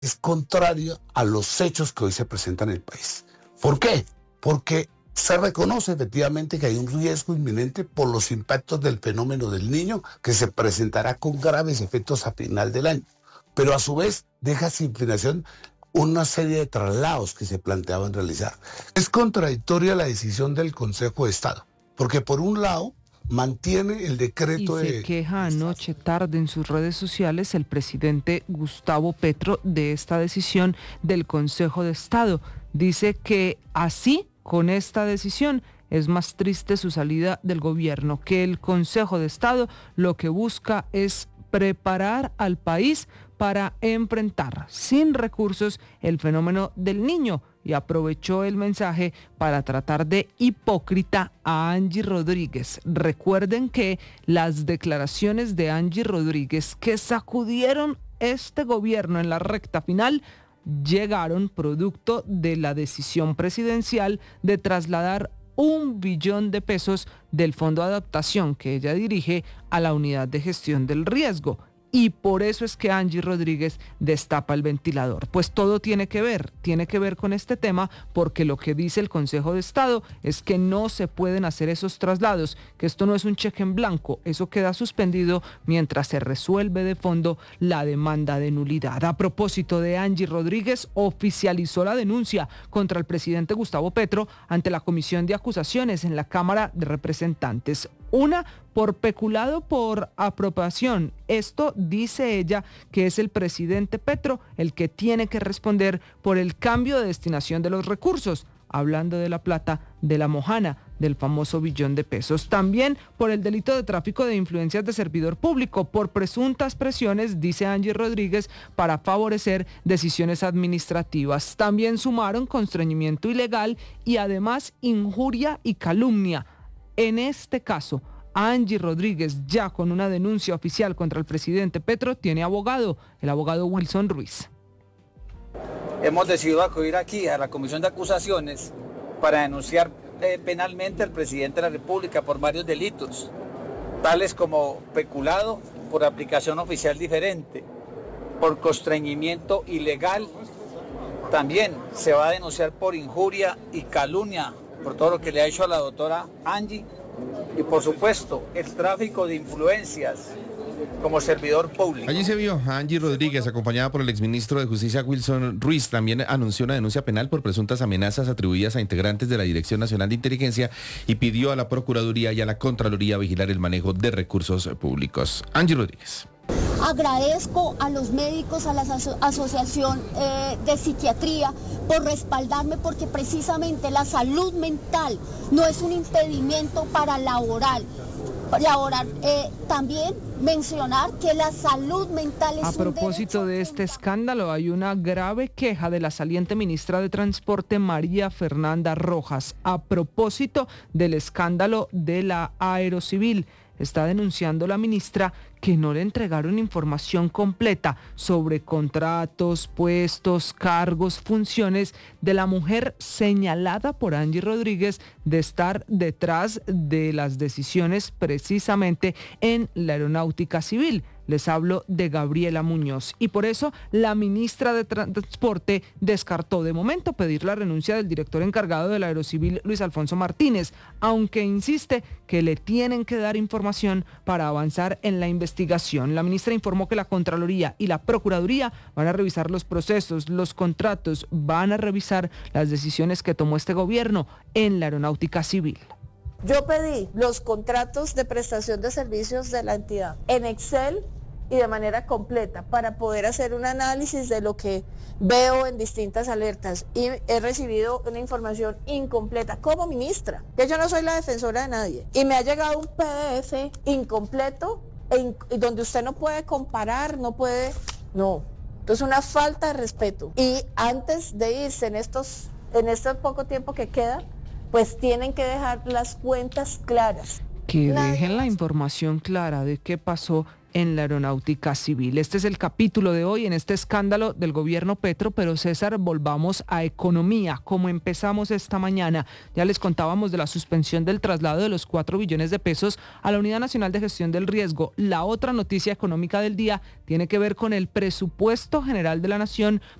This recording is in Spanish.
es contraria a los hechos que hoy se presentan en el país. ¿Por qué? Porque se reconoce efectivamente que hay un riesgo inminente por los impactos del fenómeno del Niño que se presentará con graves efectos a final del año, pero a su vez deja sin financiación una serie de traslados que se planteaban realizar. Es contradictoria la decisión del Consejo de Estado, porque por un lado mantiene el decreto de... Y se queja anoche tarde en sus redes sociales el presidente Gustavo Petro de esta decisión del Consejo de Estado. Dice que así, con esta decisión, es más triste su salida del gobierno, que el Consejo de Estado lo que busca es preparar al país para enfrentar sin recursos el fenómeno del Niño, y aprovechó el mensaje para tratar de hipócrita a Angie Rodríguez. Recuerden que las declaraciones de Angie Rodríguez que sacudieron este gobierno en la recta final llegaron producto de la decisión presidencial de trasladar 1 billón de pesos del Fondo de Adaptación que ella dirige a la Unidad de Gestión del Riesgo. Y por eso es que Angie Rodríguez destapa el ventilador. Pues todo tiene que ver con este tema, porque lo que dice el Consejo de Estado es que no se pueden hacer esos traslados, que esto no es un cheque en blanco, eso queda suspendido mientras se resuelve de fondo la demanda de nulidad. A propósito de Angie Rodríguez, oficializó la denuncia contra el presidente Gustavo Petro ante la Comisión de Acusaciones en la Cámara de Representantes. Una por peculado por apropiación. Esto dice ella que es el presidente Petro el que tiene que responder por el cambio de destinación de los recursos, hablando de la plata de la mojana, del famoso billón de pesos. También por el delito de tráfico de influencias de servidor público, por presuntas presiones, dice Angie Rodríguez, para favorecer decisiones administrativas. También sumaron constreñimiento ilegal y además injuria y calumnia. En este caso, Angie Rodríguez, ya con una denuncia oficial contra el presidente Petro, tiene abogado, el abogado Wilson Ruiz. Hemos decidido acudir aquí a la Comisión de Acusaciones para denunciar penalmente al presidente de la República por varios delitos, tales como peculado por aplicación oficial diferente, por constreñimiento ilegal. También se va a denunciar por injuria y calumnia por todo lo que le ha hecho a la doctora Angie, y por supuesto el tráfico de influencias como servidor público. Allí se vio a Angie Rodríguez acompañada por el exministro de Justicia Wilson Ruiz. También anunció una denuncia penal por presuntas amenazas atribuidas a integrantes de la Dirección Nacional de Inteligencia y pidió a la Procuraduría y a la Contraloría vigilar el manejo de recursos públicos. Angie Rodríguez. Agradezco a los médicos, a la asociación de psiquiatría por respaldarme, porque precisamente la salud mental no es un impedimento para laborar. También mencionar que la salud mental es un derecho. A propósito de este escándalo, hay una grave queja de la saliente ministra de Transporte, María Fernanda Rojas, a propósito del escándalo de la Aerocivil. Está denunciando la ministra que no le entregaron información completa sobre contratos, puestos, cargos, funciones de la mujer señalada por Angie Rodríguez de estar detrás de las decisiones precisamente en la aeronáutica civil. Les hablo de Gabriela Muñoz, y por eso la ministra de Transporte descartó de momento pedir la renuncia del director encargado del Aerocivil, Luis Alfonso Martínez, aunque insiste que le tienen que dar información para avanzar en la investigación. La ministra informó que la Contraloría y la Procuraduría van a revisar los procesos, los contratos, van a revisar las decisiones que tomó este gobierno en la aeronáutica civil. Yo pedí los contratos de prestación de servicios de la entidad en Excel y de manera completa para poder hacer un análisis de lo que veo en distintas alertas, y he recibido una información incompleta como ministra, que yo no soy la defensora de nadie, y me ha llegado un PDF incompleto donde usted no puede comparar, no. Entonces, una falta de respeto. Y antes de irse en este poco tiempo que queda, pues tienen que dejar las cuentas claras. Que dejen la información clara de qué pasó en la aeronáutica civil. Este es el capítulo de hoy en este escándalo del gobierno Petro, pero César, volvamos a economía, como empezamos esta mañana. Ya les contábamos de la suspensión del traslado de los 4 billones de pesos a la Unidad Nacional de Gestión del Riesgo. La otra noticia económica del día tiene que ver con el presupuesto general de la Nación